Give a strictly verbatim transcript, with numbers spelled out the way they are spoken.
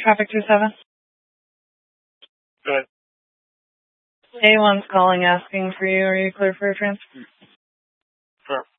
Traffic two seven. Good. A one's calling asking for you. Are you clear for your transfer? Sure.